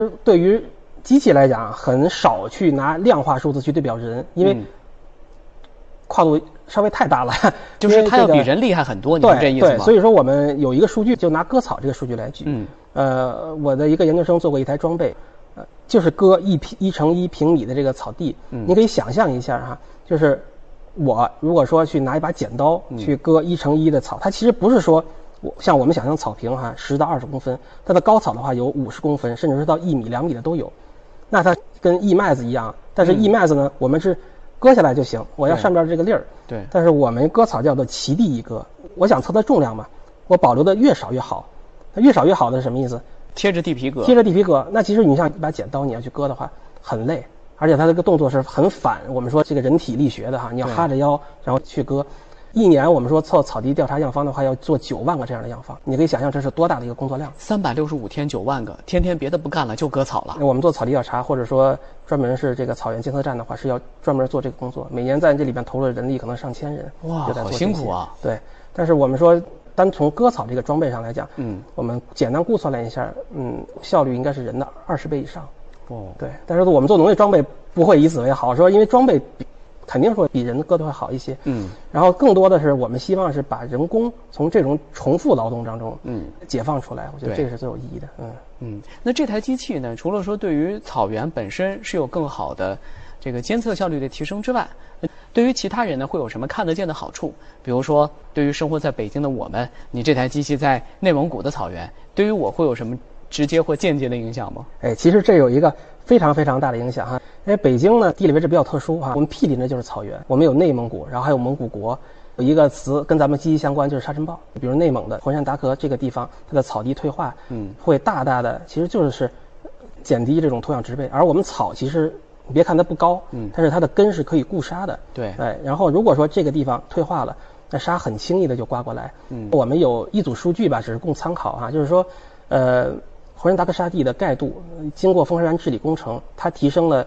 对于机器来讲，很少去拿量化数字去对表人，因为跨度稍微太大了， 就是它要比人厉害很多，你是这意思吗？ 对，所以说我们有一个数据，就拿割草这个数据来举。我的一个研究生做过一台装备，就是割1乘1平米的这个草地。你可以想象一下哈，就是我如果说去拿一把剪刀去割1乘1的草，它其实不是说像我们想象草坪哈10到20公分，它的高草的话有50公分，甚至是到1米、2米的都有。那它跟薏麦子一样，但是薏麦子呢，我们是割下来就行，我要上边这个粒儿。 对。 但是我们割草叫做齐地一割，我想测它重量嘛，我保留的越少越好。那越少越好的是什么意思？ 贴着地皮割。 贴着地皮割，那其实你像一把剪刀，你要去割的话很累，而且它这个动作是很反我们说这个人体力学的哈，你要哈着腰然后去割。一年我们说测草地调查样方的话，要做9万个这样的样方，你可以想象这是多大的一个工作量。 365天9万个，天天别的不干了就割草了。 我们做草地调查或者说专门是这个草原监测站的话，是要专门做这个工作，每年在这里边投入的人力可能上千人。 哇，好辛苦啊！ 对，但是我们说单从割草这个装备上来讲，我们简单估算了一下，效率应该是人的20倍以上。对，但是我们做农业装备不会以此为豪，说因为装备肯定说比人的割的会好一些。然后更多的是我们希望是把人工从这种重复劳动当中解放出来，我觉得这个是最有意义的。 那这台机器呢，除了说对于草原本身是有更好的这个监测效率的提升之外，对于其他人呢会有什么看得见的好处？比如说对于生活在北京的我们，你这台机器在内蒙古的草原，对于我会有什么直接或间接的影响吗？ 其实这有一个非常非常大的影响哈。因为北京呢地理位置比较特殊哈，我们毗邻的就是草原，我们有内蒙古，然后还有蒙古国。有一个词跟咱们息息相关，就是沙尘暴。比如内蒙的浑山达克这个地方，它的草地退化，会大大的，其实就是减低这种土壤植被。而我们草其实你别看它不高，但是它的根是可以固沙的。 对， 然后如果说这个地方退化了，那沙很轻易的就刮过来。我们有一组数据吧，只是供参考哈，就是说，浑山达克沙地的盖度经过风沙源治理工程，它提升了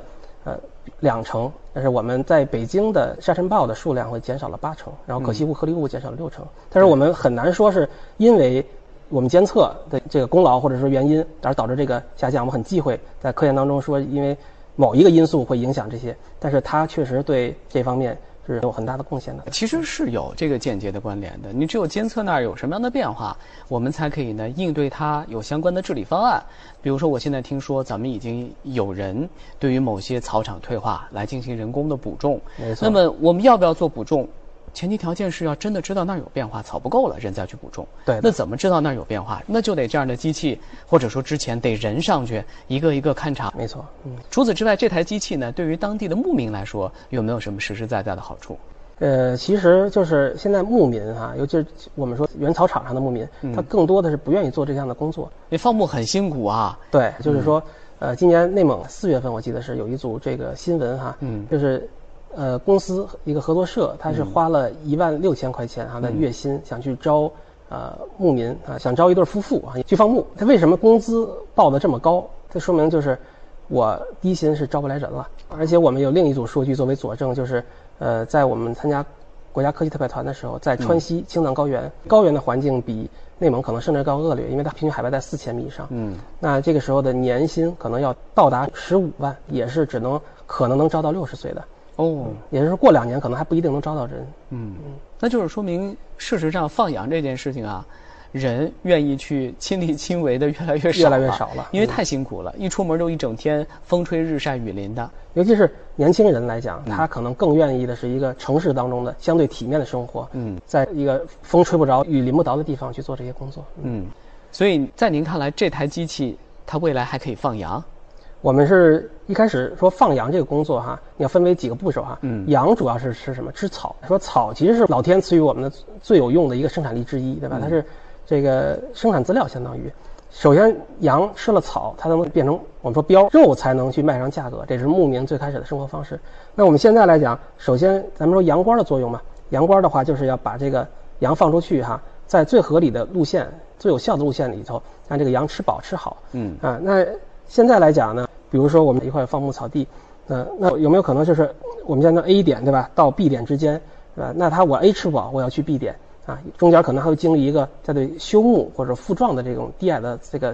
2成，但是我们在北京的沙尘暴的数量会减少了8成，然后可惜物颗粒物减少了6成。但是我们很难说是因为我们监测的这个功劳或者说原因而导致这个下降，我们很忌讳在科研当中说因为某一个因素会影响这些，但是它确实对这方面是有很大的贡献的。 其实是有这个间接的关联的，你只有监测那儿有什么样的变化，我们才可以呢应对它有相关的治理方案。比如说我现在听说咱们已经有人对于某些草场退化来进行人工的补种， 没错。 那么我们要不要做补种？前提条件是要真的知道那儿有变化，草不够了人再去补种。 对， 那怎么知道那儿有变化？那就得这样的机器，或者说之前得人上去一个一个勘察。 没错。 除此之外，这台机器呢，对于当地的牧民来说，有没有什么实实在在的好处？ 其实就是现在牧民哈，尤其是我们说原草场上的牧民，他更多的是不愿意做这样的工作。 你放牧很辛苦啊。 对，就是说，今年内蒙4月份我记得是有一组这个新闻哈，就是公司一个合作社，他是花了16000块钱哈的月薪，想去招牧民啊，想招一对夫妇啊去放牧。他为什么工资报的这么高？这说明就是我低薪是招不来人了。而且我们有另一组数据作为佐证，就是在我们参加国家科技特派团的时候，在川西青藏高原，高原的环境比内蒙可能甚至更恶劣，因为它平均海拔在4000米以上。那这个时候的年薪可能要到达15万，也是可能能招到60岁的。也就是说过2年可能还不一定能招到人。 那就是说明事实上放羊这件事情啊，人愿意去亲力亲为的越来越少了，因为太辛苦了，一出门就一整天风吹日晒雨淋的。 尤其是年轻人来讲，他可能更愿意的是一个城市当中的相对体面的生活，在一个风吹不着雨淋不着的地方去做这些工作。 所以在您看来，这台机器它未来还可以放羊？ 我们是一开始说放羊这个工作哈，你要分为几个步骤哈。羊主要是吃什么？吃草。说草其实是老天赐予我们的最有用的一个生产力之一，对吧？它是这个生产资料，相当于。首先，羊吃了草，它能变成我们说膘，肉才能去卖上价格，这是牧民最开始的生活方式。那我们现在来讲，首先咱们说羊倌的作用嘛，羊倌的话就是要把这个羊放出去哈，在最合理的路线、最有效的路线里头，让这个羊吃饱吃好。那现在来讲呢，比如说我们一块放牧草地，那有没有可能就是我们现在 A 点对吧，到 B 点之间，对吧？那我 A 吃不饱，我要去 B 点啊，中间可能还会经历一个在对休牧或者复壮的这种低矮的这个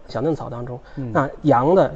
小嫩草当中。那羊的